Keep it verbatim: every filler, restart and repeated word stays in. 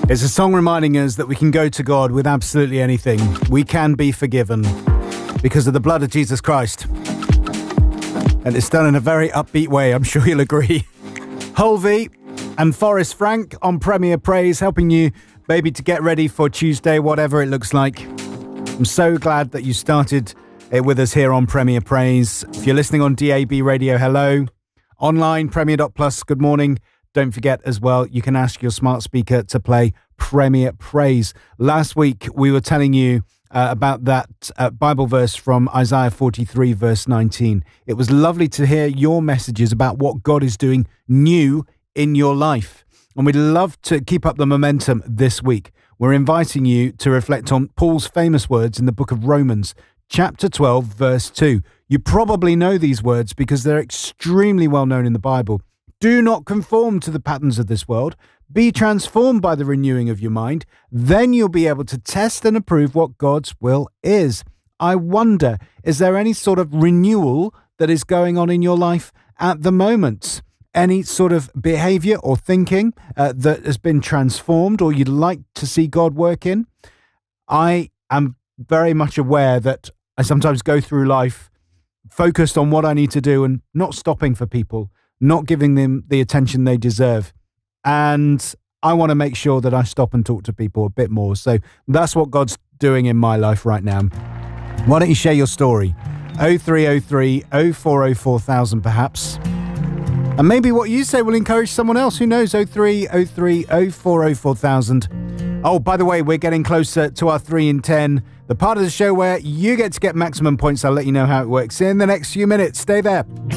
It's a song reminding us that we can go to God with absolutely anything. We can be forgiven because of the blood of Jesus Christ. And it's done in a very upbeat way, I'm sure you'll agree. Holvey and Forrest Frank on Premier Praise, helping you maybe to get ready for Tuesday, whatever it looks like. I'm so glad that you started it with us here on Premier Praise. If you're listening on D A B Radio, hello. Online, premier dot plus, good morning. Don't forget as well, you can ask your smart speaker to play Premier Praise. Last week, we were telling you uh, about that uh, Bible verse from Isaiah forty-three, verse nineteen. It was lovely to hear your messages about what God is doing new in your life. And we'd love to keep up the momentum this week. We're inviting you to reflect on Paul's famous words in the book of Romans, chapter twelve, verse two. You probably know these words because they're extremely well known in the Bible. Do not conform to the patterns of this world. Be transformed by the renewing of your mind. Then you'll be able to test and approve what God's will is. I wonder, is there any sort of renewal that is going on in your life at the moment? Any sort of behavior or thinking uh, that has been transformed or you'd like to see God work in? I am very much aware that I sometimes go through life focused on what I need to do and not stopping for people, not giving them the attention they deserve. And I want to make sure that I stop and talk to people a bit more. So that's what God's doing in my life right now. Why don't you share your story? oh three oh three, oh four oh four thousand perhaps. And maybe what you say will encourage someone else. Who knows? oh three oh three, oh four oh four thousand. Oh, by the way, we're getting closer to our three in ten. The part of the show where you get to get maximum points. I'll let you know how it works in the next few minutes. Stay there.